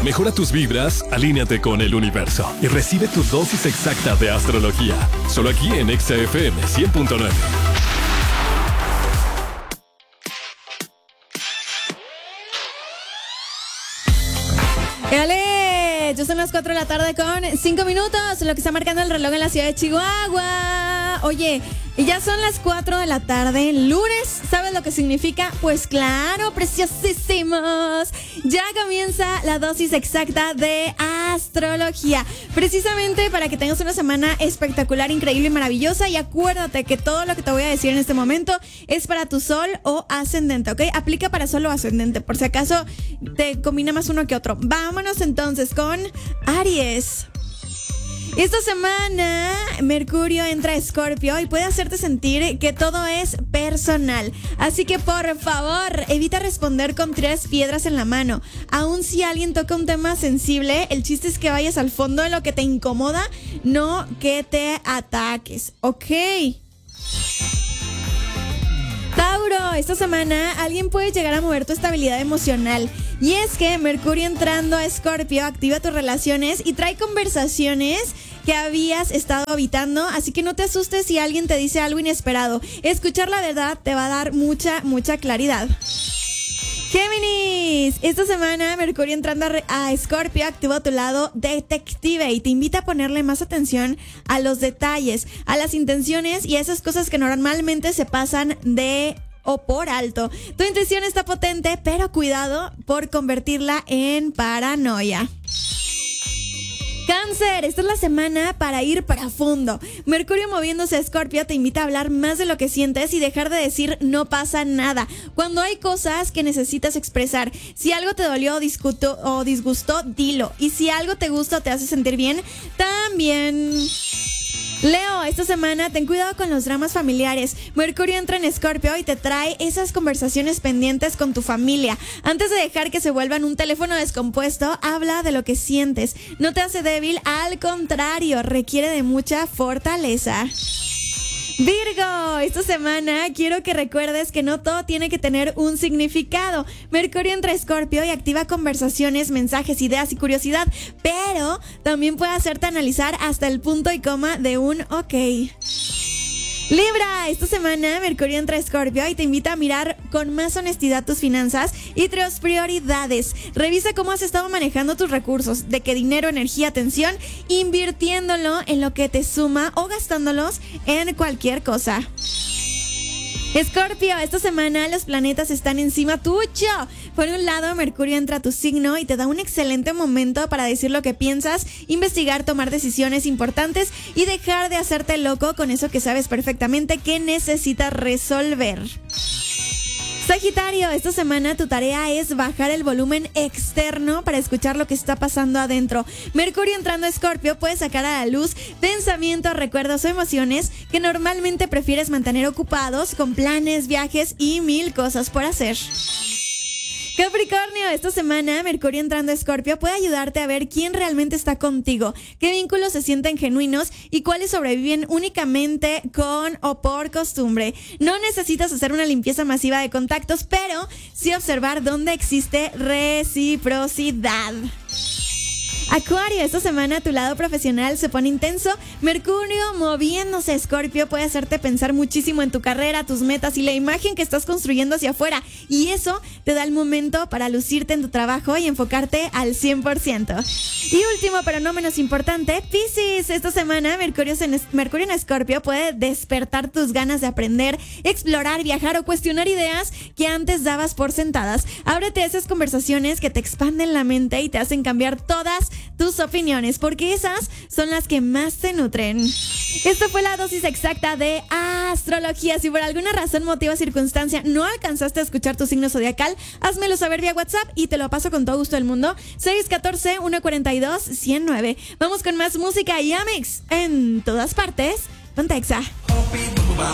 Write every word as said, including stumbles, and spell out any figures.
mejora tus vibras, alíñate con el universo y recibe tu dosis exacta de astrología. Solo aquí en Exa F M cien punto nueve. ¡Éale! Ya son las cuatro de la tarde con cinco minutos, lo que está marcando el reloj en la ciudad de Chihuahua. Oye, y ya son las cuatro de la tarde, lunes. ¿Sabes lo que significa? Pues claro, preciosísimos. Ya comienza la dosis exacta de astrología. Precisamente para que tengas una semana espectacular, increíble y maravillosa. Y acuérdate que todo lo que te voy a decir en este momento es para tu sol o ascendente, ¿ok? Aplica para sol o ascendente, por si acaso te combina más uno que otro. Vámonos entonces con Aries. Esta semana Mercurio entra a Escorpio y puede hacerte sentir que todo es personal. Así que por favor, evita responder con tres piedras en la mano. Aun si alguien toca un tema sensible, el chiste es que vayas al fondo de lo que te incomoda, no que te ataques, ¿ok? Tauro, esta semana alguien puede llegar a mover tu estabilidad emocional. Y es que Mercurio entrando a Escorpio activa tus relaciones y trae conversaciones que habías estado evitando, así que no te asustes si alguien te dice algo inesperado. Escuchar la verdad te va a dar mucha, mucha claridad. Géminis, esta semana Mercurio entrando a Escorpio activa tu lado detective y te invita a ponerle más atención a los detalles, a las intenciones y a esas cosas que normalmente se pasan de o por alto. Tu intención está potente, pero cuidado por convertirla en paranoia. Cáncer, esta es la semana para ir para fondo. Mercurio moviéndose a Escorpio te invita a hablar más de lo que sientes y dejar de decir no pasa nada. Cuando hay cosas que necesitas expresar, si algo te dolió discuto, o disgustó, dilo. Y si algo te gusta o te hace sentir bien, también. Leo, esta semana ten cuidado con los dramas familiares. Mercurio entra en Escorpio y te trae esas conversaciones pendientes con tu familia. Antes de dejar que se vuelvan un teléfono descompuesto, habla de lo que sientes. No te hace débil, al contrario, requiere de mucha fortaleza. Virgo, esta semana quiero que recuerdes que no todo tiene que tener un significado. Mercurio entra a Escorpio y activa conversaciones, mensajes, ideas y curiosidad, pero también puede hacerte analizar hasta el punto y coma de un ok. Libra, esta semana Mercurio entra a Escorpio y te invita a mirar con más honestidad tus finanzas y tus prioridades. Revisa cómo has estado manejando tus recursos, de qué dinero, energía, atención, invirtiéndolo en lo que te suma o gastándolos en cualquier cosa. Escorpio, esta semana los planetas están encima tuyo. Por un lado, Mercurio entra a tu signo y te da un excelente momento para decir lo que piensas, investigar, tomar decisiones importantes y dejar de hacerte loco con eso que sabes perfectamente que necesitas resolver. Sagitario, esta semana tu tarea es bajar el volumen externo para escuchar lo que está pasando adentro. Mercurio entrando a Escorpio puede sacar a la luz pensamientos, recuerdos o emociones que normalmente prefieres mantener ocupados con planes, viajes y mil cosas por hacer. Capricornio, esta semana Mercurio entrando a Escorpio puede ayudarte a ver quién realmente está contigo, qué vínculos se sienten genuinos y cuáles sobreviven únicamente con o por costumbre. No necesitas hacer una limpieza masiva de contactos, pero sí observar dónde existe reciprocidad. Acuario, esta semana tu lado profesional se pone intenso. Mercurio moviéndose a Escorpio puede hacerte pensar muchísimo en tu carrera, tus metas y la imagen que estás construyendo hacia afuera. Y eso te da el momento para lucirte en tu trabajo y enfocarte al cien por ciento. Y último, pero no menos importante, Piscis. Esta semana Mercurio en, Mercurio en Escorpio puede despertar tus ganas de aprender, explorar, viajar o cuestionar ideas que antes dabas por sentadas. Ábrete a esas conversaciones que te expanden la mente y te hacen cambiar todas tus opiniones, porque esas son las que más te nutren. Esta fue la dosis exacta de astrología. Si por alguna razón, motivo o circunstancia no alcanzaste a escuchar tu signo zodiacal, házmelo saber vía WhatsApp y te lo paso con todo gusto del mundo. seis uno cuatro, uno cuatro dos, cero nueve. Vamos con más música y Amix en todas partes. Ponte Exa.